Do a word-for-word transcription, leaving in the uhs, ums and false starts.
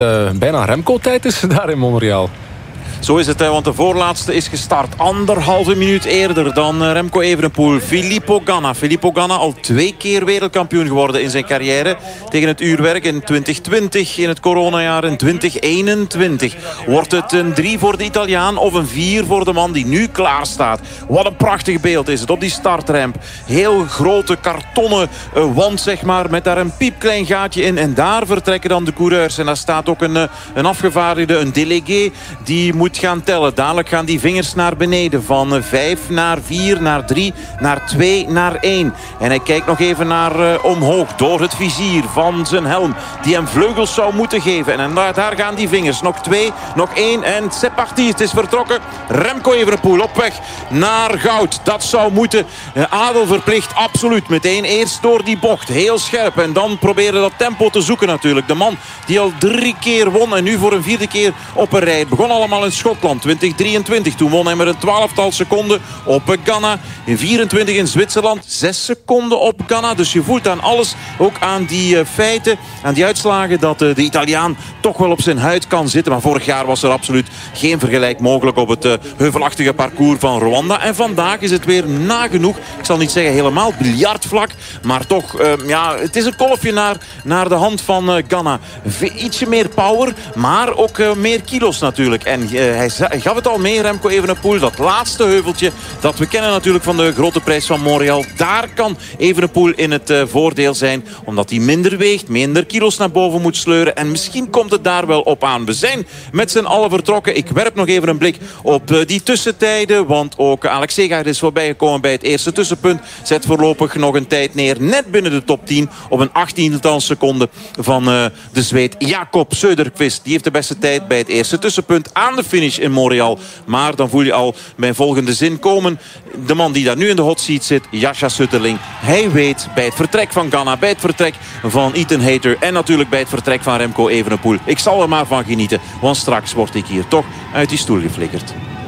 Uh, bijna Remco-tijd is daar in Montreal. Zo is het, want de voorlaatste is gestart. Anderhalve minuut eerder dan Remco Evenepoel. Filippo Ganna. Filippo Ganna al twee keer wereldkampioen geworden in zijn carrière. Tegen het uurwerk in twintig twintig, in het coronajaar in twintig eenentwintig. Wordt het een drie voor de Italiaan of een vier voor de man die nu klaar staat? Wat een prachtig beeld is het op die startramp. Heel grote kartonnen wand, zeg maar, met daar een piepklein gaatje in. En daar vertrekken dan de coureurs. En daar staat ook een, een afgevaardigde, een délégué, die moet gaan tellen. Dadelijk gaan die vingers naar beneden. Van vijf naar vier, naar drie, naar twee, naar één. En hij kijkt nog even naar uh, omhoog. Door het vizier van zijn helm. Die hem vleugels zou moeten geven. En daar, daar gaan die vingers. Nog twee, nog één. En c'est parti. Het is vertrokken. Remco Evenepoel op weg naar goud. Dat zou moeten. Uh, Adel verplicht. Absoluut. Meteen eerst door die bocht. Heel scherp. En dan proberen dat tempo te zoeken natuurlijk. De man die al drie keer won. En nu voor een vierde keer op een rij. Het begon allemaal in Schotland, twintig drieëntwintig. Toen won hij met een twaalftal seconden op Ganna. In vierentwintig in Zwitserland, zes seconden op Ganna. Dus je voelt aan alles, ook aan die uh, feiten, aan die uitslagen, dat uh, de Italiaan toch wel op zijn huid kan zitten. Maar vorig jaar was er absoluut geen vergelijk mogelijk op het uh, heuvelachtige parcours van Rwanda. En vandaag is het weer nagenoeg, ik zal niet zeggen helemaal biljartvlak, maar toch, uh, ja, het is een kolfje naar, naar de hand van uh, Ganna. V- ietsje meer power, maar ook uh, meer kilo's natuurlijk. En uh, hij gaf het al mee, Remco Evenepoel. Dat laatste heuveltje dat we kennen natuurlijk van de grote prijs van Montreal. Daar kan Evenepoel in het uh, voordeel zijn. Omdat hij minder weegt, minder kilo's naar boven moet sleuren. En misschien komt het daar wel op aan. We zijn met z'n allen vertrokken. Ik werp nog even een blik op uh, die tussentijden. Want ook Alex Segaert is voorbij gekomen bij het eerste tussenpunt. Zet voorlopig nog een tijd neer. Net binnen de top tien. Op een achttiental seconden van uh, de Zweed Jakob Söderqvist. Die heeft de beste tijd bij het eerste tussenpunt aan de finish in Montreal. Maar dan voel je al mijn volgende zin komen. De man die daar nu in de hot seat zit, Jascha Sütterling. Hij weet bij het vertrek van Ganna, bij het vertrek van Ethan Hayter en natuurlijk bij het vertrek van Remco Evenepoel. Ik zal er maar van genieten, want straks word ik hier toch uit die stoel geflikkerd.